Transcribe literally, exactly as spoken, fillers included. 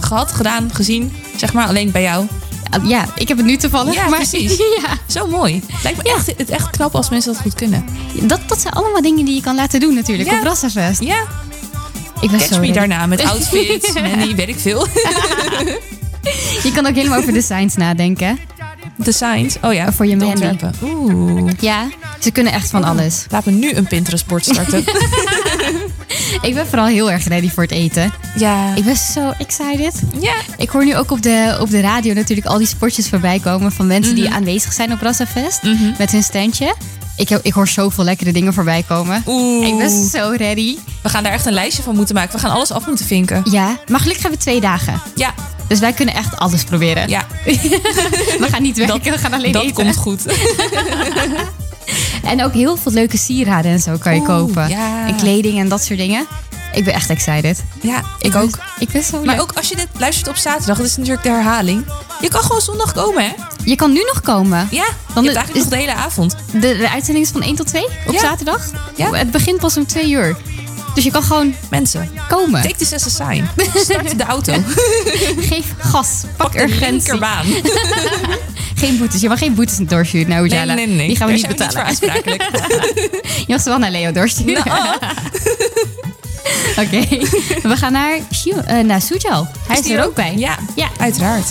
gehad, gedaan, gezien. Zeg maar, alleen bij jou. Ja, ik heb het nu toevallig. Ja, maar, precies. Ja. Zo mooi. Lijkt me Ja. echt, het echt knap als mensen dat goed kunnen. Dat, dat zijn allemaal dingen die je kan laten doen natuurlijk Ja. op Brassafest. Ja, Ik ben catch zo me ready. daarna met outfits. Manny, weet ik veel. Je kan ook helemaal over designs nadenken. Designs. Oh ja, Voor je de Mandy. ontwerpen. Oeh. Ja, ze kunnen echt van alles. Laat me nu een Pinterest-bord starten. Ik ben vooral heel erg ready voor het eten. Ja. Ik ben zo excited. Ja. Ik hoor nu ook op de, op de radio natuurlijk al die spotjes voorbij komen van mensen die Mhm. aanwezig zijn op Brassafest Mhm. met hun standje. Ik, heb, ik hoor zoveel lekkere dingen voorbij komen. Oeh. Ik ben zo ready. We gaan daar echt een lijstje van moeten maken. We gaan alles af moeten vinken. Ja, maar gelukkig hebben we twee dagen. Ja. Dus wij kunnen echt alles proberen. Ja. We gaan niet werken, we gaan alleen dat eten. komt goed. En ook heel veel leuke sieraden en zo kan je Oeh, kopen. ja. En kleding en dat soort dingen. Ik ben echt excited. Ja, ik ben- ook. Ik ben zo Maar leuk. ook als je dit luistert op zaterdag, dat is natuurlijk de herhaling. Je kan gewoon zondag komen, hè? Je kan nu nog komen. Ja, Dan je is- hebt eigenlijk nog de hele avond. De, de uitzending is van één tot twee op Ja. zaterdag. Ja. Het begint pas om twee uur. Dus je kan gewoon Mensen, komen. take this as a sign. Start de auto. Geef gas. Pak, Pak de urgentie. linkerbaan. Geen boetes. Je mag geen boetes doorsturen naar Nee, Ujala. nee, nee. Die gaan we Daar niet zijn betalen. niet voor aansprakelijk. Je mag ze wel naar Leo doorsturen. Nou, Oké. We gaan naar, Shu- eh, naar Sujal. Hij is, die er ook bij. Ja, Ja. uiteraard.